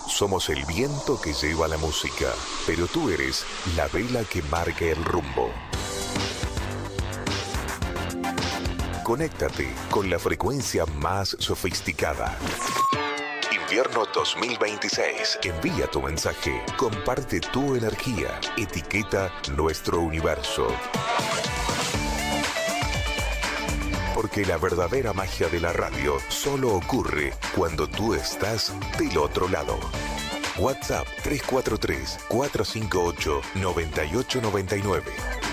Somos el viento que lleva la música, pero tú eres la vela que marca el rumbo. Conéctate con la frecuencia más sofisticada. Invierno 2026. Envía tu mensaje, comparte tu energía, etiqueta nuestro universo. Porque la verdadera magia de la radio solo ocurre cuando tú estás del otro lado. WhatsApp 343-458-9899.